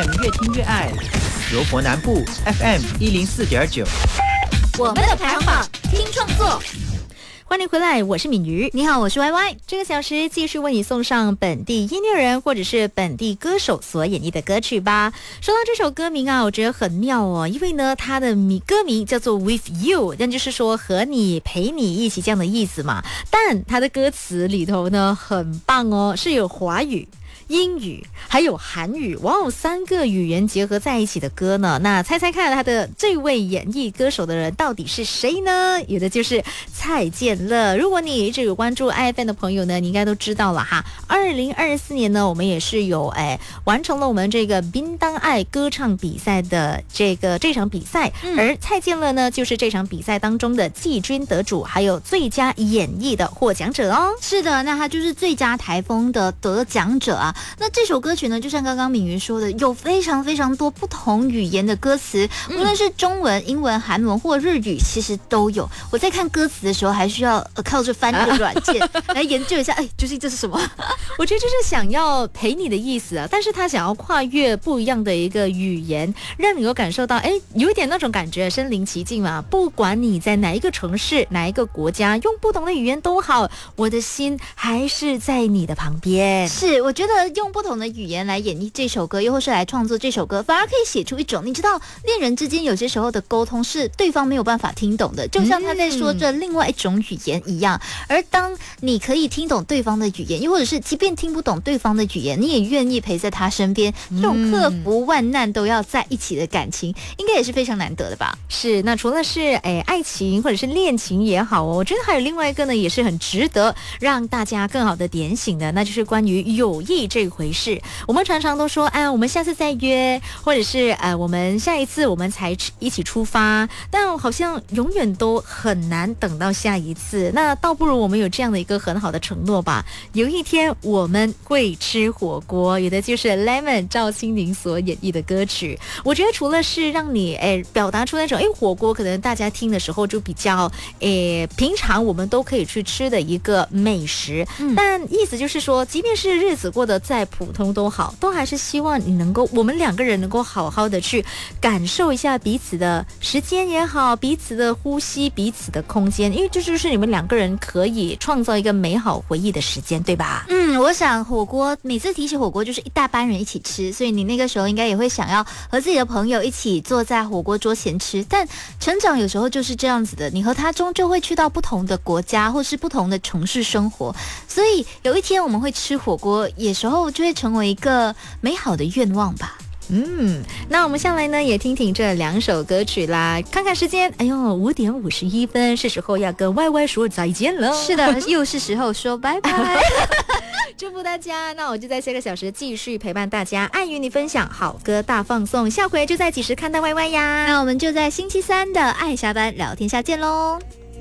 越听越爱。柔佛南部 FM 104.9， 我们的排行榜听创作。 欢迎回来，我是敏瑜。 你好，我是 YY。 这个小时继续为你送上本地音乐人或者是本地歌手所演绎的歌曲吧。说到这首歌名啊，我觉得很妙哦，因为呢，它的歌名叫做 With You， 那就是说和你陪你一起这样的意思嘛。但它的歌词里头呢，很棒哦，是有华语、英语还有韩语，哇哦，3个语言结合在一起的歌呢。那猜猜看他的这位演绎歌手的人到底是谁呢？有的就是蔡健乐。如果你一直有关注 IFM 的朋友呢，你应该都知道了哈。2024年呢，我们也是有完成了我们这个宾当爱歌唱比赛的这场比赛，而蔡健乐呢就是这场比赛当中的季军得主，还有最佳演绎的获奖者哦。 是的，那他就是最佳台风的得奖者啊。那这首歌曲呢，就像刚刚敏瑜说的，有非常非常多不同语言的歌词，无论是中文、英文、韩文或日语，其实都有。我在看歌词的时候，还需要靠着翻译的软件来研究一下，究竟这是什么？ 我觉得这是想要陪你的意思啊，但是他想要跨越不一样的一个语言，让你有感受到，有一点那种感觉，身临其境嘛。不管你在哪一个城市、哪一个国家，用不同的语言都好，我的心还是在你的旁边。 是，我觉得用不同的语言来演绎这首歌，又或是来创作这首歌，反而可以写出一种，你知道，恋人之间有些时候的沟通是对方没有办法听懂的，就像他在说着另外一种语言一样。而当你可以听懂对方的语言，又或者是即便听不懂对方的语言，你也愿意陪在他身边，这种克服万难都要在一起的感情，应该也是非常难得的吧？ 是，那除了是爱情或者是恋情也好哦，我觉得还有另外一个呢，也是很值得让大家更好的点醒的，那就是关于友谊这回事。我们常常都说，我们下次再约，或者是我们下一次我们才一起出发，但好像永远都很难等到下一次。那倒不如我们有这样的一个很好的承诺吧，有一天我们会吃火锅，有的就是 Lemon 赵心凌所演绎的歌曲。我觉得除了是让你表达出那种火锅可能大家听的时候就比较平常我们都可以去吃的一个美食，但意思就是说，即便是日子过得再普通都好，都还是希望你能够，我们2个人能够好好的去感受一下彼此的时间也好，彼此的呼吸，彼此的空间，因为这就是你们2个人可以创造一个美好回忆的时间，对吧？ 我想火锅每次提起火锅就是一大班人一起吃，所以你那个时候应该也会想要和自己的朋友一起坐在火锅桌前吃。但成长有时候就是这样子的，你和他终究会去到不同的国家或是不同的城市生活，所以有一天我们会吃火锅，有时候就会成为一个美好的愿望吧。 那我们下来呢也听听这2首歌曲啦，看看时间，5点51分，是时候要跟 YY 说再见了。 是的，又是时候说拜拜。 祝福大家，那我就在下个小时继续陪伴大家，爱与你分享好歌大放送，下回就在几时看到 YY 呀。 那我们就在星期3的爱下班聊天下见喽。